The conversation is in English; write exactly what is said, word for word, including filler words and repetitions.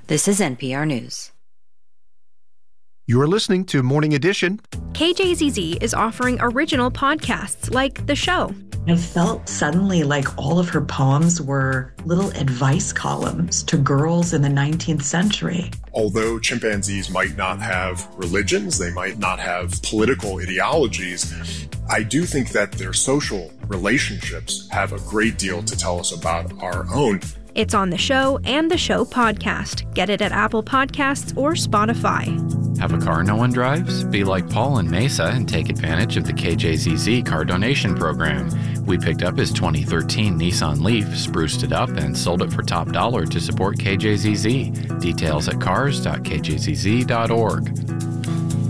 This is N P R News. You are listening to Morning Edition. K J Z Z is offering original podcasts like The Show. It felt suddenly like all of her poems were little advice columns to girls in the nineteenth century. Although chimpanzees might not have religions, they might not have political ideologies, I do think that their social relationships have a great deal to tell us about our own. It's on The Show and The Show podcast. Get it at Apple Podcasts or Spotify. Have a car no one drives? Be like Paul in Mesa and take advantage of the K J Z Z car donation program. We picked up his twenty thirteen Nissan Leaf, spruced it up, and sold it for top dollar to support K J Z Z. Details at cars dot k j z z dot org.